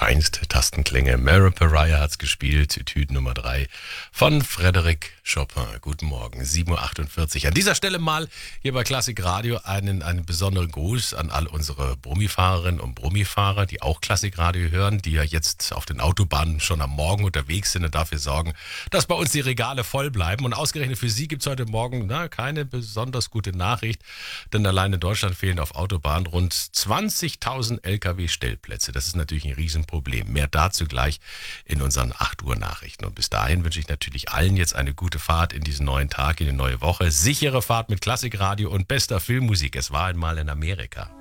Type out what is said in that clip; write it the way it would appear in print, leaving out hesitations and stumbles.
feinste Tastenklänge. Mary Pariah hat's gespielt, Etüde Nummer 3 von Frédéric Chopin. Guten Morgen, 7.48 Uhr. An dieser Stelle mal hier bei Klassik Radio einen besonderen Gruß an all unsere Brummifahrerinnen und Brummifahrer, die auch Klassik Radio hören, die ja jetzt auf den Autobahnen schon am Morgen unterwegs sind und dafür sorgen, dass bei uns die Regale voll bleiben. Und ausgerechnet für Sie gibt's heute Morgen keine besonders gute Nachricht, denn allein in Deutschland fehlen auf Autobahnen rund 20.000 Lkw-Stellplätze. Das ist natürlich ein Riesenproblem. Mehr dazu gleich in unseren 8 Uhr Nachrichten. Und bis dahin wünsche ich natürlich allen jetzt eine gute Fahrt in diesen neuen Tag, in die neue Woche. Sichere Fahrt mit Klassikradio und bester Filmmusik. Es war einmal in Amerika.